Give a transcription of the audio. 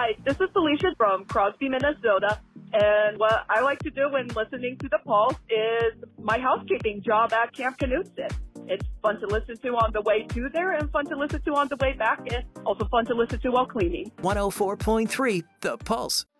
Hi, this is Felicia from Crosby, Minnesota. And what I like to do when listening to The Pulse is my housekeeping job at Camp Knutson. It's fun to listen to on the way to there and fun to listen to on the way back, and also fun to listen to while cleaning. 104.3 The Pulse.